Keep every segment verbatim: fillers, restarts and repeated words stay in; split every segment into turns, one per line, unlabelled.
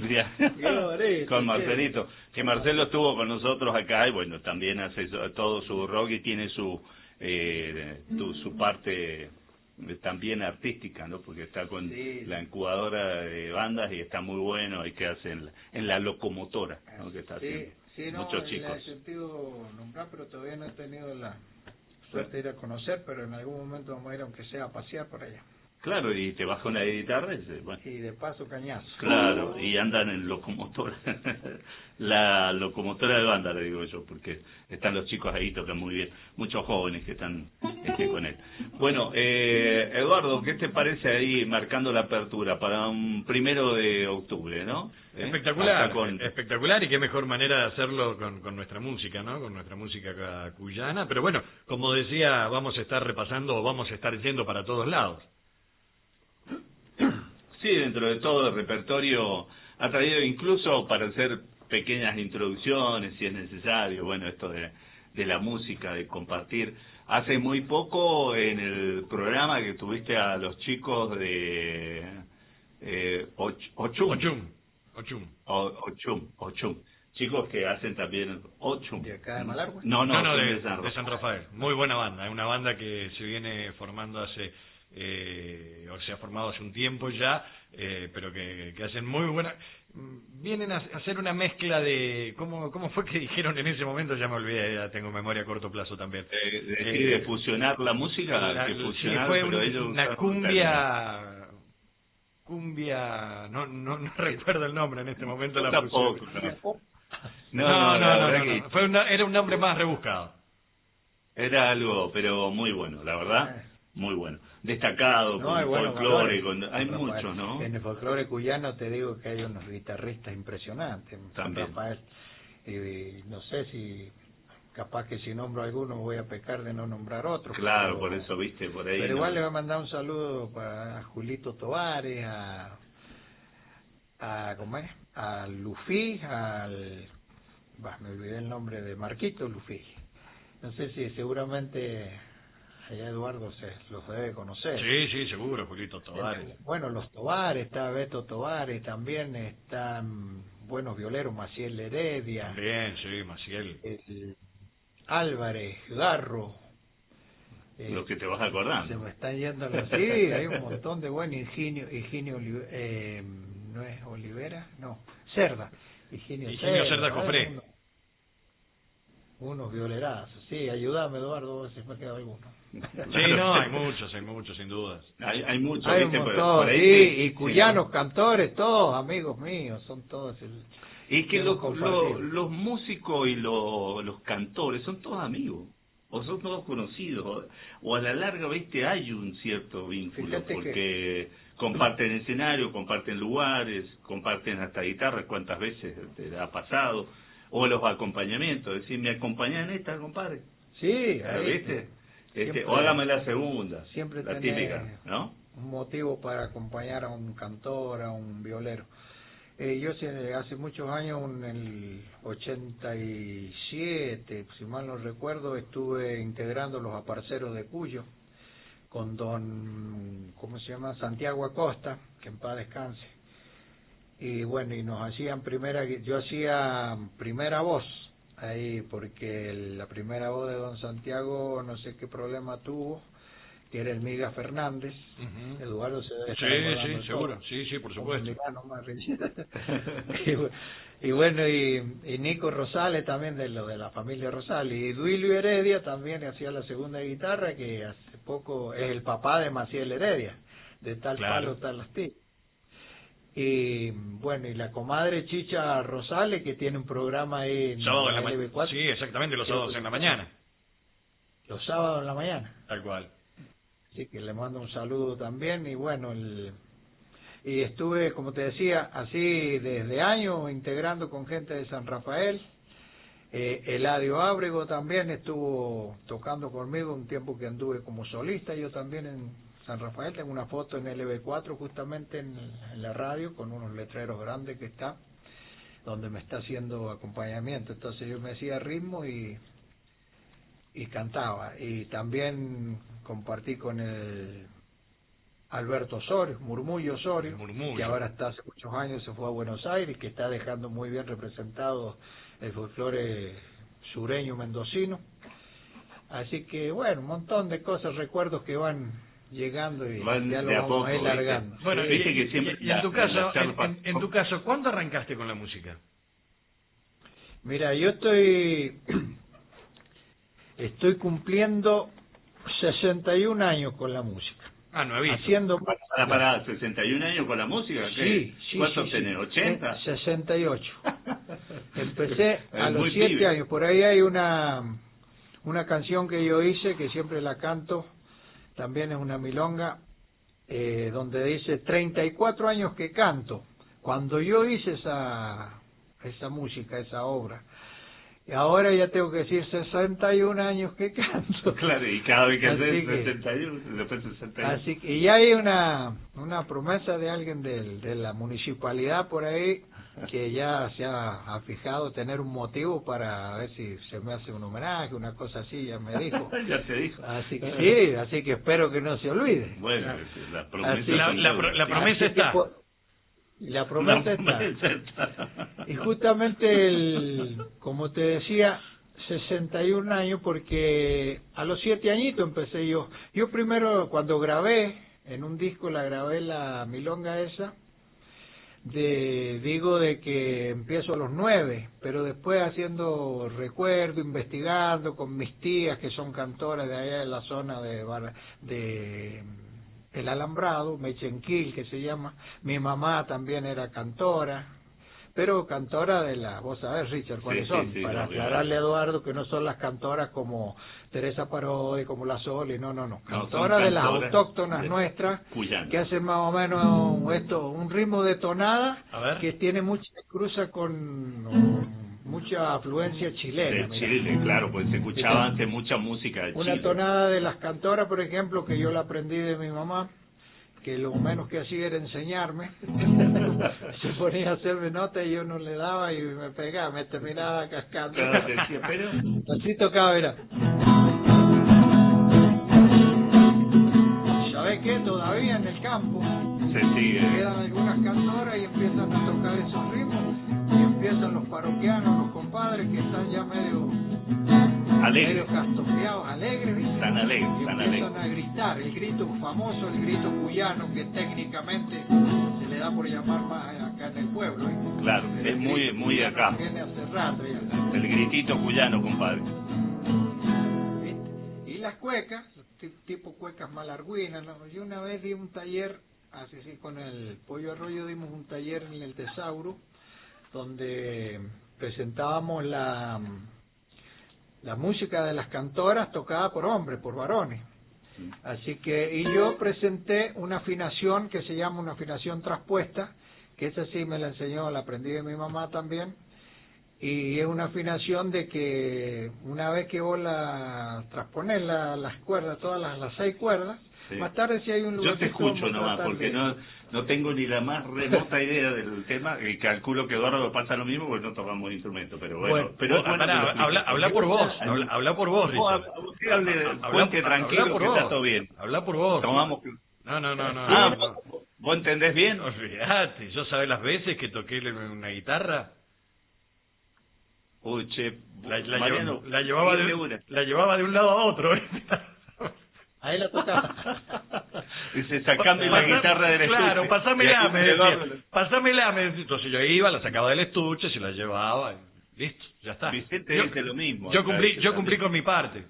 Ya. Con Marcelito, que Marcelo estuvo con nosotros acá y bueno, también hace todo su rock y tiene su eh, tu, su parte también artística, ¿no? Porque está con sí. la incubadora de bandas y está muy bueno y que hace en la, en la locomotora, ¿no? Que está
sí,
haciendo
sí, no,
muchos chicos.
Le he sentido nombrar, pero todavía no he tenido la suerte de ir a conocer, pero en algún momento vamos a ir aunque sea a pasear por allá.
Claro, y te vas con la guitarra y, bueno.
y de paso cañazo.
Claro, y andan en locomotora. La locomotora de banda, le digo yo, porque están los chicos ahí, tocan muy bien. Muchos jóvenes que están este, con él. Bueno, eh, Eduardo, ¿qué te parece ahí marcando la apertura para un primero de octubre, no?
¿Eh? Espectacular, con... espectacular, y qué mejor manera de hacerlo con, con nuestra música, ¿no? Con nuestra música cuyana. Pero bueno, como decía, vamos a estar repasando, vamos a estar yendo para todos lados.
Sí, dentro de todo el repertorio ha traído incluso para hacer pequeñas introducciones si es necesario, bueno, esto de, de la música, de compartir. Hace muy poco en el programa que tuviste a los chicos de eh, Och, Ochum.
Ochum. Ochum.
O, Ochum, Ochum. Chicos que hacen también Ochum.
¿De acá de Malargüe?
No, no,
no, no de,
de, San
de San Rafael. Muy buena banda, es una banda que se viene formando hace... Eh, o se ha formado hace un tiempo ya, eh, pero que, que hacen muy buena, vienen a hacer una mezcla de, ¿cómo, cómo fue que dijeron en ese momento? Ya me olvidé, ya tengo memoria a corto plazo también.
Eh, decir, eh, de fusionar la música,
la,
que fusionar,
sí, fue
pero
un,
ellos
una cumbia, cumbia, no, no, no recuerdo el nombre en este momento. La
tampoco,
fusión.
No,
no, no, no, no, no,
que...
no. Fue una, era un nombre más rebuscado.
Era algo, pero muy bueno, la verdad, muy bueno. Destacado,
no,
con
bueno,
folclore, con... hay
Rafael.
muchos, ¿no?
En el folclore cuyano te digo que hay unos guitarristas impresionantes,
también.
Rafael. Y, y no sé si, capaz que si nombro alguno voy a pecar de no nombrar otro.
Claro,
pero,
por eso, viste, por ahí.
Pero
no...
igual le voy a mandar un saludo para Julito Tovares, a, a ¿cómo es? A Lufi, al... Bah, me olvidé el nombre de Marquito Lufi. No sé si seguramente allá Eduardo se los debe conocer.
Sí, sí, seguro, Julito Tovares.
Bueno, los Tovares, está Beto Tovares, también están buenos violeros, Maciel Heredia.
También, sí, Maciel.
El Álvarez, Garro.
Lo que te vas acordando.
Se me están yendo los... Sí, hay un montón de buenos. Higinio, Higinio eh, ¿no es Olivera? No, Cerda. Higinio,
Higinio
Cerda,
Cerda Cofré.
Unos, unos violerazos. Sí, ayúdame, Eduardo, si me queda alguno.
Sí, no, hay muchos, hay muchos, sin dudas.
Hay, hay muchos,
hay
¿viste?
un
Por,
montón,
por ahí
sí,
que,
y cuyanos,
sí,
cantores, todos amigos míos, son todos... El,
y que los, los, los músicos y los, los cantores son todos amigos, o son todos conocidos, o a la larga, viste, hay un cierto vínculo,
Fíjate
porque
que...
comparten escenario, comparten lugares, comparten hasta guitarras, cuántas veces te ha pasado, o los acompañamientos, es decir, me acompañan esta, compadre.
Sí, ahí,
¿viste? Este,
siempre,
o hágame la segunda,
siempre
la típica, ¿no?
Un motivo para acompañar a un cantor, a un violero. Eh, yo hace muchos años, en el ochenta y siete, si mal no recuerdo, estuve integrando los aparceros de Cuyo con don, ¿cómo se llama? Santiago Acosta, que en paz descanse. Y bueno, y nos hacían primera, yo hacía primera voz ahí, porque la primera voz de don Santiago, no sé qué problema tuvo, que era el Miga Fernández. Uh-huh. Eduardo se debe estar
Sí, sí, seguro, sí, sí, por supuesto.
y, y bueno, y, y Nico Rosales también, de lo de la familia Rosales, y Duilio Heredia también hacía la segunda guitarra, que hace poco es el papá de Maciel Heredia, de tal
claro.
palo, tal astilla. Y bueno, y la comadre Chicha Rosales, que tiene un programa ahí en
Sábado
la
en la
L B cuatro.
Sí, exactamente, los sábados en la mañana.
Los sábados en la mañana.
Tal cual.
Así que le mando un saludo también. Y bueno, el, y estuve, como te decía, así desde años integrando con gente de San Rafael. Eh, Eladio Ábrego también estuvo tocando conmigo un tiempo que anduve como solista. Yo también en San Rafael tengo una foto en L B cuatro justamente en, en la radio con unos letreros grandes que está, donde me está haciendo acompañamiento. Entonces yo me hacía ritmo y y cantaba. Y también compartí con el Alberto Osorio, Murmullo Osorio,
Murmullo.
que ahora está hace muchos años, se fue a Buenos Aires, que está dejando muy bien representado el folclore sureño mendocino. Así que, bueno, un montón de cosas, recuerdos que van llegando y
van
ya lo
de a
vamos
poco,
a ir largando.
¿viste?
Bueno,
Sí,
y,
viste que siempre
y- y en
la-
tu caso,
la charla
en, en- en tu caso, ¿cuándo arrancaste con la música?
Mira, yo estoy estoy cumpliendo sesenta y un años con la música.
Ah, no he visto.
Haciendo
Para, para sesenta y un años con la música, ¿qué?
Sí, sí,
¿Cuántos
sí,
tenés?
sí.
¿ochenta?
sesenta y ocho. Empecé a
Es
los
muy
siete
pibe.
años. Por ahí hay una una canción que yo hice, que siempre la canto, también es una milonga, eh, donde dice treinta y cuatro años que canto. Cuando yo hice esa esa música, esa obra, y ahora ya tengo que decir sesenta y un años que canto.
Claro, y cada vez que
Así
haces
que-
sesenta y uno, después sesenta y uno.
Así que y ya hay una una promesa de alguien del, de la municipalidad por ahí que ya se ha, ha fijado tener un motivo para ver si se me hace un homenaje, una cosa así, ya me dijo.
Ya te dijo.
Así que sí, así que espero que no se olvide.
Bueno, las promesas
Así-
La,
son
la,
deudas.
pro- la
Sí.
promesa
Así que
está.
po- La promesa
La
está.
promesa está.
Y justamente, el, como te decía, sesenta y un años, porque a los siete añitos empecé yo. Yo primero, cuando grabé, en un disco la grabé la milonga esa, de digo de que empiezo a los nueve, pero después haciendo recuerdo, investigando con mis tías que son cantoras de allá de la zona de, Bar- de El Alambrado, Mechenquil que se llama, mi mamá también era cantora, pero cantora de la, vos sabés, Richard, cuáles
Sí,
son,
sí, sí,
para
obviamente.
aclararle a Eduardo que no son las cantoras como Teresa Parodi, como la Soli, no, no, no,
No, son
cantoras de las
cantoras
autóctonas
de-
nuestras,
cuyanas.
que hacen más o menos esto, un ritmo de tonada
A ver.
que tiene mucha cruza con um, mucha afluencia chilena.
De
mira.
Chile, claro, pues se escuchaba antes mucha música de
Una
Chile.
tonada de las cantoras, por ejemplo, que yo la aprendí de mi mamá, que lo menos que hacía era enseñarme. Se ponía a hacerme nota y yo no le daba y me pegaba, me terminaba cascando.
Claro, te decía, pero...
Así tocaba, era. ¿Sabés qué? Todavía en el campo
Se sigue.
quedan algunas cantoras y empiezan a tocar esos ritmos y empiezan los parroquianos, los compadres que están ya medio
Alegre.
medio castofiados, alegres, ¿viste?
Tan alegres,
Y
tan
empiezan
alegres.
a gritar, el grito famoso, el grito cuyano, que técnicamente se le da por llamar más acá en el pueblo, ¿viste?
Claro,
Pero
es
el
muy,
grito
muy
cuyano
acá.
viene hace rato ya,
El gritito cuyano, compadre.
¿viste? Y las cuecas, ti- tipo cuecas malargüinas, ¿no? Yo una vez di un taller, así sí, con el Pollo Arroyo dimos un taller en el Tesauro, donde presentábamos la la música de las cantoras tocada por hombres, por varones. Así que, y yo presenté una afinación que se llama una afinación traspuesta, que esa sí me la enseñó, la aprendí de mi mamá también, y es una afinación de que una vez que vos la transponés la, las cuerdas, todas las, las seis cuerdas,
Sí.
más tarde si hay un lugar
Yo te escucho nomás, porque no no tengo ni la más remota idea del tema, y calculo que Eduardo pasa lo mismo porque no tocamos instrumentos, pero bueno,
Bueno,
pero es
Vos,
bueno
pará,
que lo
habla,
expliques.
habla por vos, habla, habla por vos,
Vos,
Richard.
usted hable,
Habla-
cuente
habla
tranquilo
por
que
vos.
está todo bien.
Habla por vos.
Tomamos...
No, no, no, no.
Ah,
no, no.
¿vos, vos entendés bien?
Olvídate, ¿yo sabés las veces que toqué una guitarra?
Uy, che,
La, la,
Mariano,
lleva- la llevaba
dime
de,
una.
la llevaba de un lado a otro.
Ahí la tocaba.
Dice, sacame la
Pasá-
guitarra del estuche.
Claro,
Y
pasámela,
aquí
me
te
decía.
doy-
Pasámela, me decía. Entonces yo iba, la sacaba del estuche, se la llevaba, y listo, ya está.
Vicente
yo,
dice lo mismo.
Yo
acá
cumplí,
dice
yo cumplí
también.
con mi parte.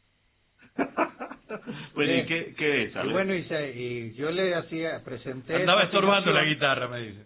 Bueno, ¿y qué, qué es? A
Y
ver.
bueno, y, se- y yo le hacía, presenté...
Andaba
esta
estorbando la
afinación.
guitarra, me dice.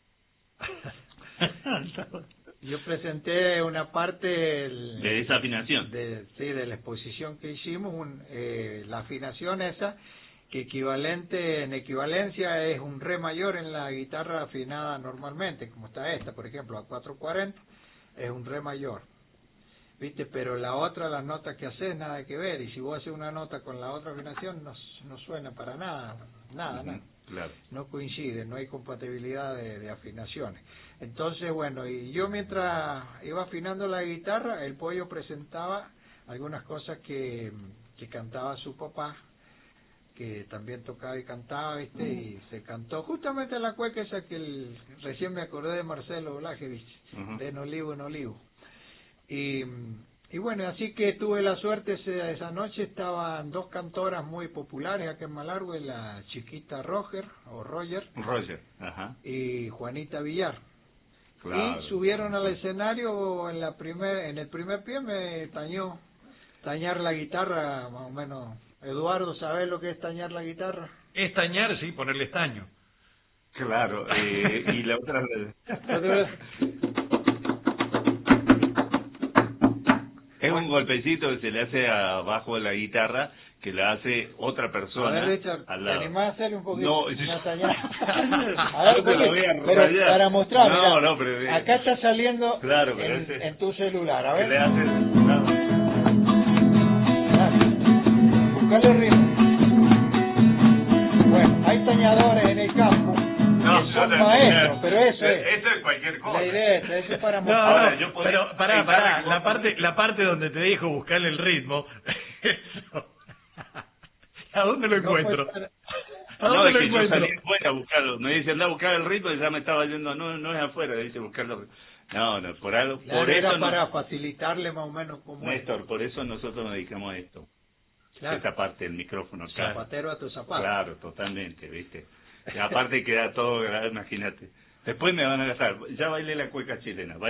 Yo presenté una parte del-
De esa afinación.
de, sí, de la exposición que hicimos, un, eh, la afinación esa, que equivalente en equivalencia es un re mayor en la guitarra afinada normalmente, como está esta, por ejemplo, a cuatrocientos cuarenta, es un re mayor. ¿Viste? Pero la otra, las notas que haces, nada que ver, y si vos haces una nota con la otra afinación, no, no suena para nada, nada, nada.
Claro.
No coincide, no hay compatibilidad de, de afinaciones. Entonces, bueno, y yo mientras iba afinando la guitarra, el Pollo presentaba algunas cosas que, que cantaba su papá, que también tocaba y cantaba, ¿viste? Y se cantó justamente la cueca esa que el, recién me acordé de Marcelo Blagevich, uh-huh. de En Olivo, en Olivo. Y, y bueno, así que tuve la suerte, esa, esa noche estaban dos cantoras muy populares aquí en Malargüe, la chiquita Roger, o Roger,
Roger, ajá.
y Juanita Villar.
Claro,
y subieron
claro.
al escenario, en la primer, en el primer pie me tañó, tañar la guitarra, más o menos. Eduardo, ¿sabes lo que es tañar la guitarra?
Estañar, sí, ponerle estaño.
Claro, eh, y la otra... es un golpecito que se le hace abajo de la guitarra, que la hace otra persona.
A ver, Richard,
al
¿te animás a hacerle un poquito?
No,
una tañada? A ver,
te lo voy a
pero
rayar.
para mostrar,
no,
mirá,
no, pero...
acá está saliendo
claro, pero
en,
ese,
en tu celular, a ver.
que le haces... No.
Buscale el ritmo. Bueno, hay tañadores en el campo
No,
que son
no,
maestros,
no,
pero eso es.
Eso es cualquier cosa.
La idea es, eso es para
No,
mostrar.
no,
Ahora, yo podría
pero pará,
pensar
pará,
que
la
vos-
parte, la parte donde te dijo buscarle el ritmo, eso. ¿A dónde lo
No fue
encuentro?
tan-
¿A
No,
dónde
es
lo
que yo
encuentro?
salí afuera a buscarlo. Me dice, anda a buscar el ritmo y ya me estaba yendo. No, no es afuera, dice buscarlo. No, no, por algo.
Claro,
por
era
eso
para
no,
facilitarle más o menos como
Néstor, por eso nosotros nos dedicamos a esto.
Claro.
Esa parte del micrófono acá.
Zapatero a tu zapato.
Claro, totalmente, ¿viste? Y aparte queda todo, imagínate. Después me van a gastar. Ya bailé la cueca chilena.